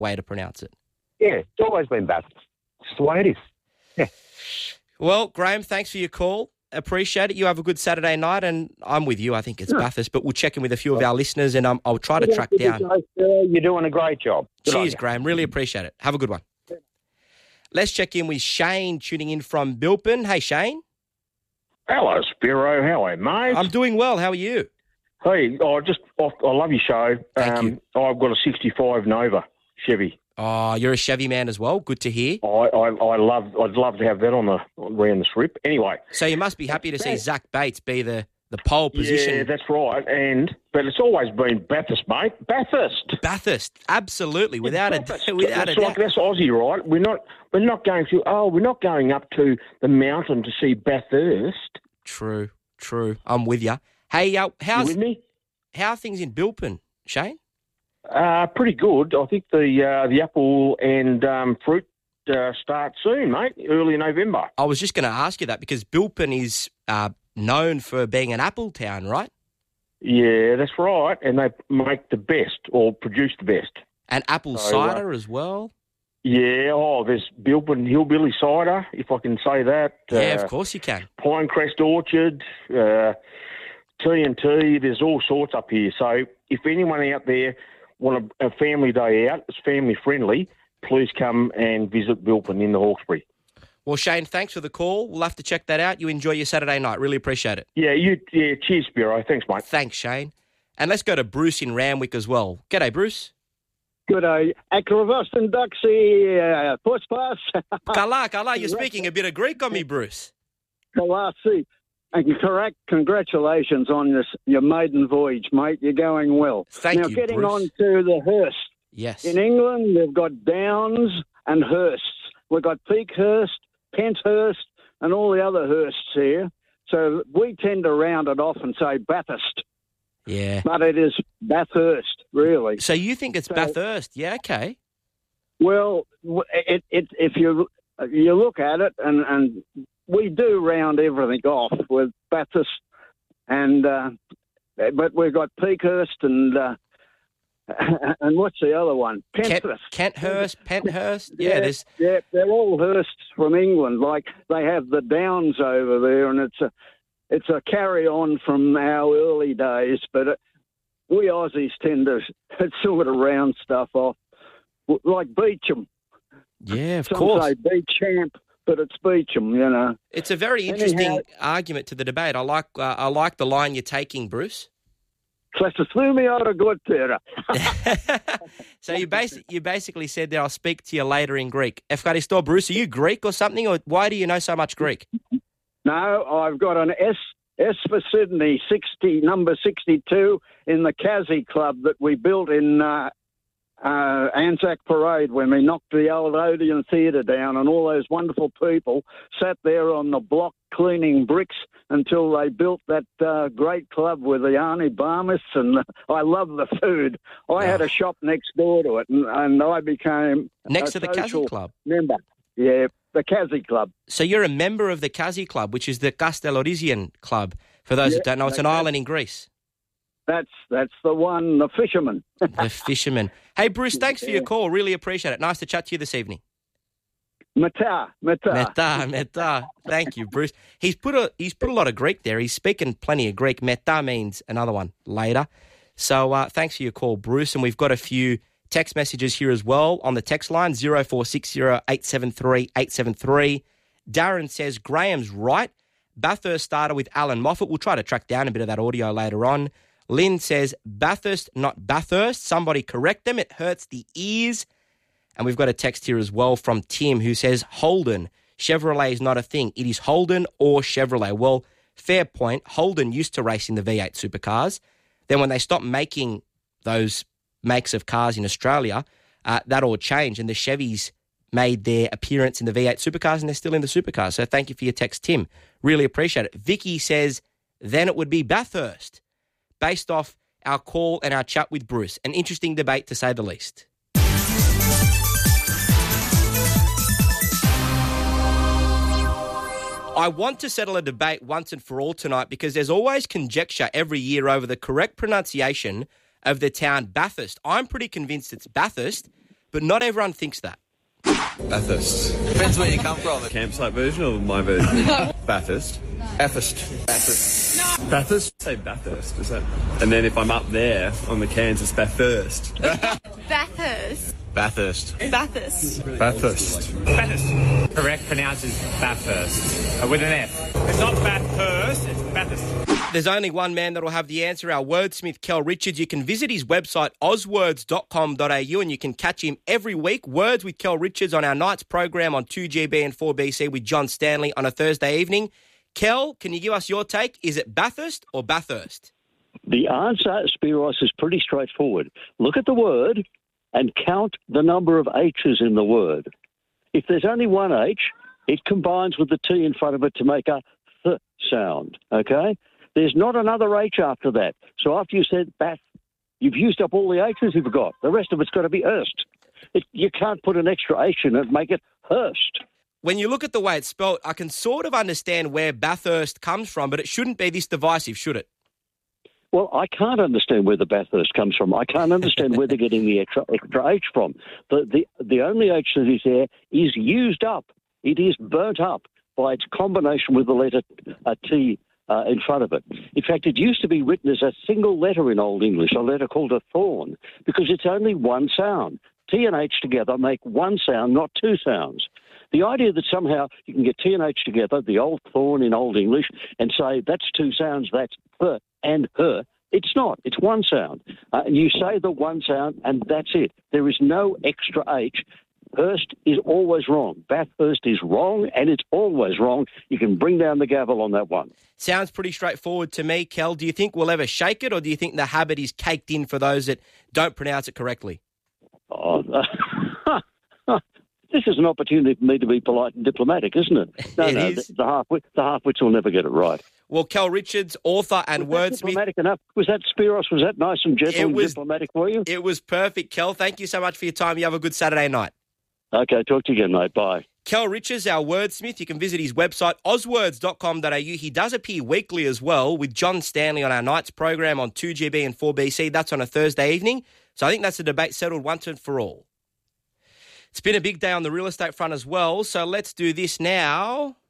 way to pronounce it. Yeah, it's always been Bathurst. It's just the way it is. Yeah. Well, Graham, thanks for your call. Appreciate it. You have a good Saturday night, and I'm with you. I think it's Bathurst, but we'll check in with a few of our listeners, and I'll try to track down. You're doing a great job. Cheers, Graham. Really appreciate it. Have a good one. Let's check in with Shane, tuning in from Bilpin. Hey, Shane. Hello, Spiro. How are you, mate? I'm doing well. How are you? Hey, I love your show. Thank you. I've got a 65 Nova Chevy. Oh, you're a Chevy man as well. Good to hear. I'd love to have that around the strip. Anyway. So you must be happy to see Zach Bates be the pole position. Yeah, that's right. But it's always been Bathurst, mate. Bathurst, absolutely, without a doubt. That's Aussie, right? We're not going up to the mountain to see Bathurst. True. I'm with you. Hey, You with me? how are things in Bilpin, Shane? Pretty good. I think the apple and fruit start soon, mate. Early November. I was just going to ask you that because Bilpin is known for being an apple town, right? Yeah, that's right. And they make the best or produce the best. And apple cider as well. Yeah, there's Bilpin Hillbilly Cider, if I can say that. Yeah, of course you can. Pinecrest Orchard, T&T, there's all sorts up here. So if anyone out there want a family day out, it's family friendly, please come and visit Bilpin in the Hawkesbury. Well, Shane, thanks for the call. We'll have to check that out. You enjoy your Saturday night. Really appreciate it. Yeah, cheers, Spiro. Thanks, mate. Thanks, Shane. And let's go to Bruce in Randwick as well. G'day, Bruce. Good day. Akravostin Duxie, Puspas. Kala, you're speaking a bit of Greek on me, Bruce. Kalasi. And correct, congratulations on your maiden voyage, mate. You're going well. Thank you, Now, getting Bruce. on to the Hearst. Yes. In England, they've got Downs and Hearsts. We've got Peakhurst, Penthurst, and all the other Hearsts here. So we tend to round it off and say Bathurst. Yeah. But it is Bathurst, really. So you think it's Bathurst? Yeah, okay. Well, if you look at it, and we do round everything off with Bathurst, and but we've got Peakhurst and what's the other one? Kenthurst, Penthurst. Yeah, they're all Hursts from England. Like they have the Downs over there, and it's a carry on from our early days. But we Aussies tend to sort of round stuff off, like Beecham. Yeah, of Some course. say Beechamp, but it's Beecham, you know. It's a very interesting argument to the debate. I like the line you're taking, Bruce. So you basically said there, I'll speak to you later in Greek. Efcharisto, Bruce, are you Greek or something, or why do you know so much Greek? No, I've got an S for Sydney, number 62 in the Kazi Club that we built in Anzac Parade when we knocked the old Odeon Theatre down, and all those wonderful people sat there on the block cleaning bricks until they built that great club with the Arnie Barmis, and I love the food. I had a shop next door to it, and I became next to the Kazi Club member. Yeah, the Kazi Club. So you're a member of the Kazi Club, which is the Castellorisian Club. For those that don't know, it's an island in Greece. That's the one, the fisherman. The fisherman. Hey, Bruce, thanks for your call. Really appreciate it. Nice to chat to you this evening. Meta. Thank you, Bruce. He's put a lot of Greek there. He's speaking plenty of Greek. Meta means another one later. So thanks for your call, Bruce. And we've got a few text messages here as well on the text line, 0460 873 873. Darren says, Graham's right. Bathurst started with Alan Moffat. We'll try to track down a bit of that audio later on. Lynn says, Bathurst, not Bathurst. Somebody correct them. It hurts the ears. And we've got a text here as well from Tim who says, Holden, Chevrolet is not a thing. It is Holden or Chevrolet. Well, fair point. Holden used to race in the V8 supercars. Then when they stopped making those makes of cars in Australia, that all changed and the Chevys made their appearance in the V8 supercars and they're still in the supercars. So thank you for your text, Tim. Really appreciate it. Vicky says, then it would be Bathurst, based off our call and our chat with Bruce. An interesting debate, to say the least. I want to settle a debate once and for all tonight because there's always conjecture every year over the correct pronunciation of the town Bathurst. I'm pretty convinced it's Bathurst, but not everyone thinks that. Bathurst. Depends where you come from. The campsite version or my version? Bathurst. Bathurst. Bathurst. Bathurst? Say Bathurst, is that? And then if I'm up there on the cans, it's Bathurst. Bathurst. Bathurst. Bathurst. Bathurst. Bathurst. Correct pronounce is Bathurst. With an F. It's not Bathurst, it's Bathurst. There's only one man that'll have the answer, our wordsmith, Kel Richards. You can visit his website, ozwords.com.au, and you can catch him every week. Words with Kel Richards on our night's program on 2GB and 4BC with John Stanley on a Thursday evening. Kel, can you give us your take? Is it Bathurst or Bathurst? The answer, Spiros, is pretty straightforward. Look at the word and count the number of H's in the word. If there's only one H, it combines with the T in front of it to make a th sound, okay? There's not another H after that. So after you said bath, you've used up all the H's you've got. The rest of it's got to be Hurst. You can't put an extra H in it and make it Hurst. When you look at the way it's spelled, I can sort of understand where Bathurst comes from, but it shouldn't be this divisive, should it? Well, I can't understand where the Bathurst comes from. I can't understand where they're getting the extra H from. The only H that is there is used up. It is burnt up by its combination with the letter T in front of it. In fact, it used to be written as a single letter in Old English, a letter called a thorn, because it's only one sound. T and H together make one sound, not two sounds. The idea that somehow you can get T and H together, the old thorn in Old English, and say that's two sounds, that's her and her, it's not. It's one sound. You say the one sound, and that's it. There is no extra H. Hurst is always wrong. Bathurst is wrong, and it's always wrong. You can bring down the gavel on that one. Sounds pretty straightforward to me, Kel. Do you think we'll ever shake it, or do you think the habit is caked in for those that don't pronounce it correctly? Oh, this is an opportunity for me to be polite and diplomatic, isn't it? No, is. The half-wits will never get it right. Well, Kel Richards, author and wordsmith. Diplomatic enough? Was that, Spiros, was that nice and gentle and diplomatic for you? It was perfect, Kel. Thank you so much for your time. You have a good Saturday night. Okay, talk to you again, mate. Bye. Kel Richards, our wordsmith. You can visit his website, ozwords.com.au. He does appear weekly as well with John Stanley on our night's program on 2GB and 4BC. That's on a Thursday evening. So I think that's a debate settled once and for all. It's been a big day on the real estate front as well, so let's do this now.